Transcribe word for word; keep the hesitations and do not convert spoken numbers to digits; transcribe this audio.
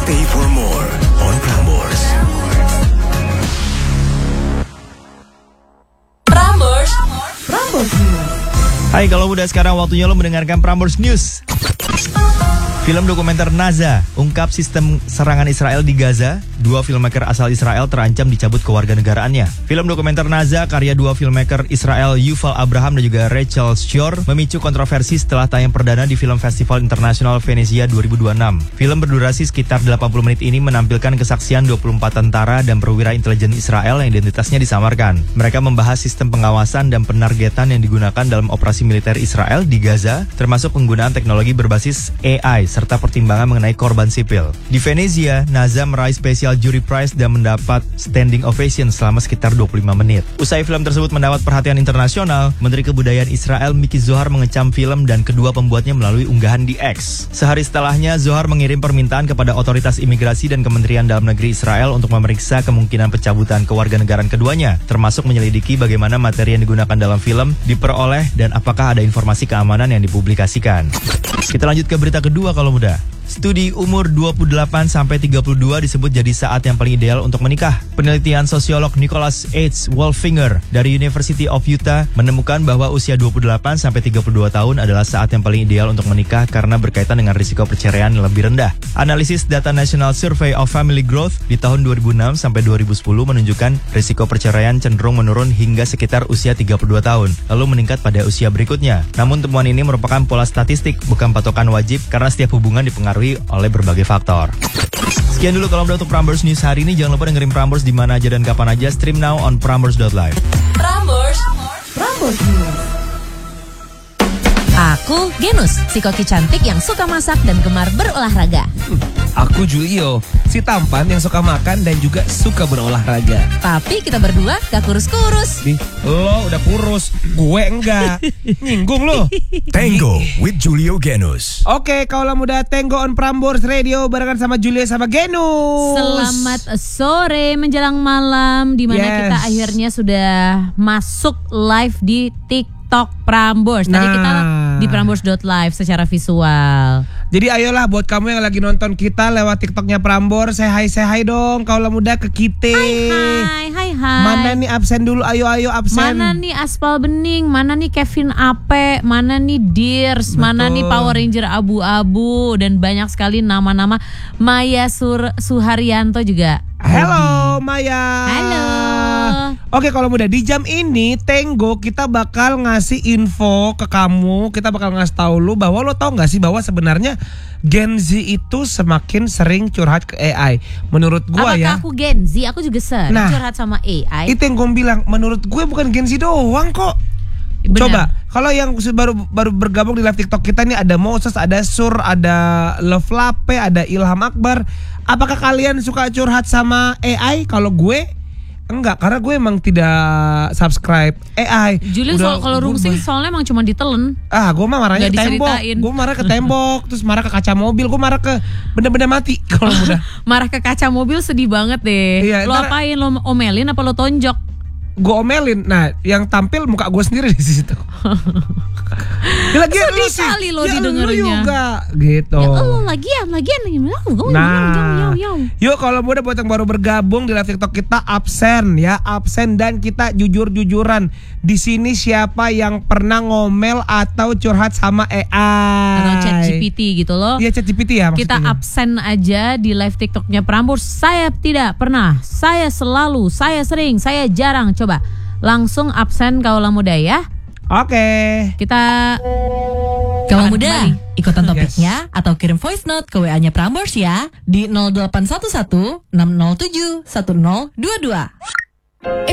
Stay for more on Prambors. Prambors, Prambors News. Hai, kalau udah sekarang waktunya lo mendengarkan Prambors News. Film dokumenter Naza ungkap sistem serangan Israel di Gaza. Dua filmmaker asal Israel terancam dicabut kewarganegaraannya. Film dokumenter Naza karya dua filmmaker Israel Yuval Abraham dan juga Rachel Shore memicu kontroversi setelah tayang perdana di Film Festival Internasional Venezia dua ribu dua puluh enam. Film berdurasi sekitar delapan puluh menit ini menampilkan kesaksian dua puluh empat tentara dan perwira intelijen Israel yang identitasnya disamarkan. Mereka membahas sistem pengawasan dan penargetan yang digunakan dalam operasi militer Israel di Gaza, termasuk penggunaan teknologi berbasis A I serta pertimbangan mengenai korban sipil. Di Venezia, Naza meraih Special Jury Prize dan mendapat standing ovation selama sekitar dua puluh lima menit. Usai film tersebut mendapat perhatian internasional, Menteri Kebudayaan Israel Miki Zohar mengecam film dan kedua pembuatnya melalui unggahan di X. Sehari setelahnya, Zohar mengirim permintaan kepada otoritas imigrasi dan Kementerian Dalam Negeri Israel untuk memeriksa kemungkinan pencabutan kewarganegaraan keduanya, termasuk menyelidiki bagaimana materi yang digunakan dalam film diperoleh dan apakah ada informasi keamanan yang dipublikasikan. Kita lanjut ke berita kedua kalau muda. Studi umur dua puluh delapan sampai tiga puluh dua disebut jadi saat yang paling ideal untuk menikah. Penelitian sosiolog Nicholas H. Wolfinger dari University of Utah menemukan bahwa usia dua puluh delapan sampai tiga puluh dua tahun adalah saat yang paling ideal untuk menikah karena berkaitan dengan risiko perceraian yang lebih rendah. Analisis data National Survey of Family Growth di tahun dua ribu enam sampai dua ribu sepuluh menunjukkan risiko perceraian cenderung menurun hingga sekitar usia tiga puluh dua tahun, lalu meningkat pada usia berikutnya. Namun temuan ini merupakan pola statistik, bukan patokan wajib karena setiap hubungan dipengaruhi oleh berbagai faktor. Sekian dulu kalau udah untuk Prambors News hari ini. Jangan lupa dengerin Prambors di mana aja dan kapan aja. Stream now on prambors dot live. Prambors, Prambors News. Aku Genus, si koki cantik yang suka masak dan gemar berolahraga. Hmm, aku Julio, si tampan yang suka makan dan juga suka berolahraga. Tapi kita berdua gak kurus-kurus. Nih, lo udah kurus, gue enggak. Nyinggung lo. Tango with Julio Genus. Oke, kaulah muda Tango on Prambors Radio barengan sama Julio sama Genus. Selamat sore menjelang malam, di mana Yes. kita akhirnya sudah masuk live di TikTok Prambors. Tadi Nah. kita di prambors dot live secara visual. Jadi ayolah buat kamu yang lagi nonton kita lewat TikToknya Prambors, say hi say hi dong kaulah muda ke kita. Hai, hai, hai. Mana nih absen dulu, ayo ayo absen. Mana nih Aspal Bening, mana nih Kevin Ape, mana nih Dears, Betul. mana nih Power Ranger abu-abu, dan banyak sekali nama-nama. Maya Sur Suharyanto juga. Halo Maya. Halo. Oke, kalau muda di jam ini Tango kita bakal ngasih info ke kamu. Kita bakal ngasih tahu lu bahwa lo tau gak sih bahwa sebenarnya Gen Z itu semakin sering curhat ke A I. Menurut gua Apakah ya. aku Gen Z? Aku juga sering Nah, curhat sama A I. Itu yang gue bilang, menurut gue bukan Gen Z doang kok. Benar. Coba, kalau yang baru baru bergabung di live TikTok kita nih ada Moses, ada Sur, ada Love Lape, ada Ilham Akbar. Apakah kalian suka curhat sama A I? Kalau gue enggak, karena gue emang tidak subscribe A I. Julian Udah, soal kalau gue rungsing bah- soalnya emang cuma ditelen. Ah, gue mah marahnya Nggak ke tembok. diceritain. Gue marah ke tembok, terus marah ke kaca mobil, gue marah ke benda-benda mati kalau muda. Marah ke kaca mobil sedih banget deh. Iya, Lo ntar- apain? Lo omelin apa lo tonjok? Gue omelin. Nah, yang tampil muka gue sendiri di situ. Ya, lagian Sedih lu sih. kali lo Ya, lu didengernya. juga gitu. Ya oh lagian lagian Nah, yuk kalau muda buat yang baru bergabung di live TikTok kita absen ya, absen dan kita jujur-jujuran. Di sini siapa yang pernah ngomel atau curhat sama A I? Atau chat G P T gitu loh. Iya, chat G P T ya maksudnya. Kita absen aja di live TikToknya Prambors. Saya tidak pernah, saya selalu, saya sering, saya jarang. Coba langsung absen kaulah muda ya. Oke. Kita Kamu akan muda, kembali. ikutan topiknya atau kirim voice note ke W A-nya Prambors ya di nol delapan satu satu enam nol tujuh satu nol dua dua.